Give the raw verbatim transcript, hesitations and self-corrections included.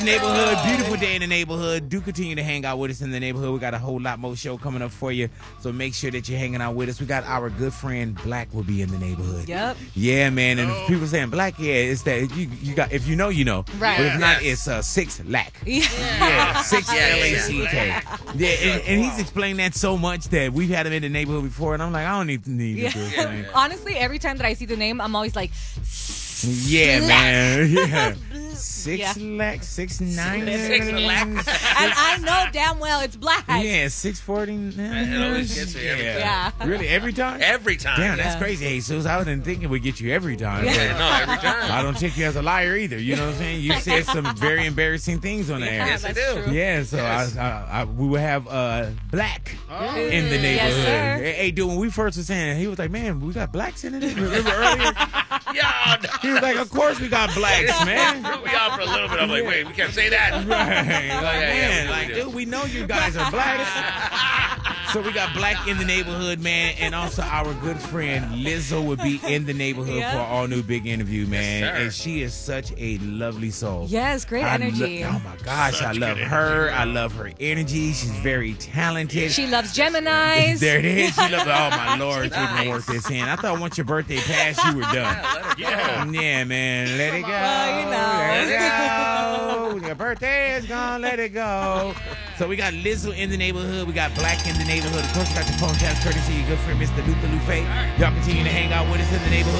neighborhood. Beautiful day in the neighborhood. Do continue to hang out with us in the neighborhood. We got a whole lot more show coming up for you. So make sure that you're hanging out with us. We got our good friend Black will be in the neighborhood. Yep. Yeah, man. And Oh. if people saying Black, yeah, it's that you, you got. If you know, you know. Right. But if not, Yes. it's uh, six lack. Yeah. Yeah, six Yeah, L A yeah, C K. yeah. Yeah, and, and he's explained that so much that we've had him in the neighborhood before, and I'm like, I don't need to need Yeah. to explain. Honestly, every time that I see the name, I'm always like, Yeah, man. Yeah. Six Yeah. lakh, six nine. Six lakh. and I know damn well it's Black. Yeah, six forty. It always gets me every time. Yeah. Really, every time? Every time. Damn, that's Yeah. crazy, Jesus. I didn't think it would get you every time. Yeah. but No, every time. I don't take you as a liar either. You know what I'm saying? You said some very embarrassing things on the air. Yes, I that's do. true. Yeah, so Yes. I, I, I, we will have uh, Black in the Yes, neighborhood. sir. hey, hey, dude, when we first were saying, he was like, man, we got Blacks in it. Remember earlier? Yeah. He was like, of course we got Blacks, man. We out for a little bit. I'm like, wait, we can't say that. Right. Like, yeah, man, we like, do. dude, we know you guys are Blacks. So we got Black in the neighborhood, man, and also our good friend Lizzo would be in the neighborhood Yeah. for our all new big interview, man. Yes, sir. And she is such a lovely soul. Yes, great I lo- energy. oh my gosh, I Such love good her. energy, I love her energy. She's very talented. She loves Geminis. There it is. She loves. Oh my lord, she can work this in. I thought once your birthday passed, you were done. Let it go. Yeah, man, let it go. Well, you know. Let it go. Your birthday is gone, let it go. So we got Lizzo in the neighborhood. We got Black in the neighborhood. Of course, we got the phone taps courtesy of your good friend, Mister Luther Lufe. Y'all continue to hang out with us in the neighborhood.